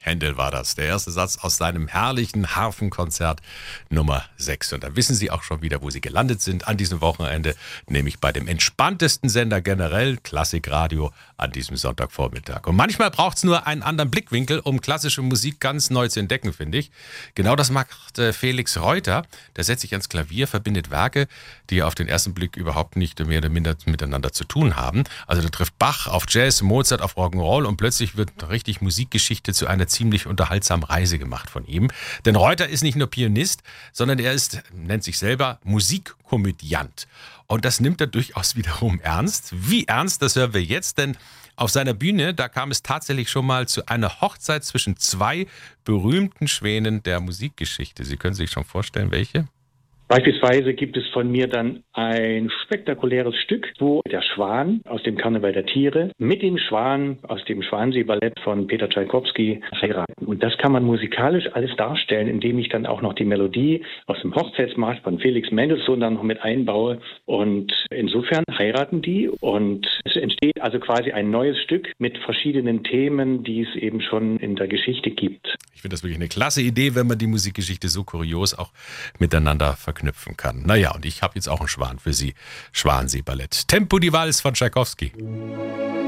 Händel war das. Der erste Satz aus seinem herrlichen Harfenkonzert Nummer 6. Und dann wissen Sie auch schon wieder, wo Sie gelandet sind an diesem Wochenende, nämlich bei dem entspanntesten Sender generell, Klassikradio, an diesem Sonntagvormittag. Und manchmal braucht es nur einen anderen Blickwinkel, um klassische Musik ganz neu zu entdecken, finde ich. Genau das macht Felix Reuter. Der setzt sich ans Klavier, verbindet Werke, die auf den ersten Blick überhaupt nicht mehr oder minder miteinander zu tun haben. Also da trifft Bach auf Jazz, Mozart auf Rock'n'Roll und plötzlich wird richtig Musikgeschichte zu einer ziemlich unterhaltsamen Reise gemacht von ihm. Denn Reuter ist nicht nur Pianist, sondern er nennt sich selber Musikkomödiant. Und das nimmt er durchaus wiederum ernst. Wie ernst, das hören wir jetzt, denn auf seiner Bühne, da kam es tatsächlich schon mal zu einer Hochzeit zwischen zwei berühmten Schwänen der Musikgeschichte. Sie können sich schon vorstellen, welche? Beispielsweise gibt es von mir dann ein spektakuläres Stück, wo der Schwan aus dem Karneval der Tiere mit dem Schwan aus dem Schwansee-Ballett von Peter Tschaikowski heiraten. Und das kann man musikalisch alles darstellen, indem ich dann auch noch die Melodie aus dem Hochzeitsmarsch von Felix Mendelssohn dann noch mit einbaue. Und insofern heiraten die und es entsteht also quasi ein neues Stück mit verschiedenen Themen, die es eben schon in der Geschichte gibt. Ich finde das wirklich eine klasse Idee, wenn man die Musikgeschichte so kurios auch miteinander verknüpfen kann. Naja, und ich habe jetzt auch einen Schwan für Sie. Schwansee-Ballett. Tempo di Vals von Tschaikowski.